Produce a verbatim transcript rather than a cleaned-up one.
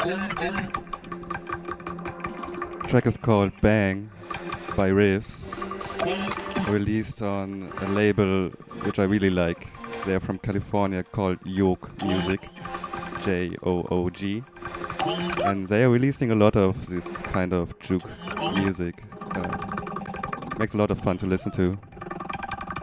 track is called Bang by Riffs, released on a label which I really like. They're from California, called Yoog Music, J O O G. And they are releasing a lot of this kind of juke music. Uh, makes a lot of fun to listen to.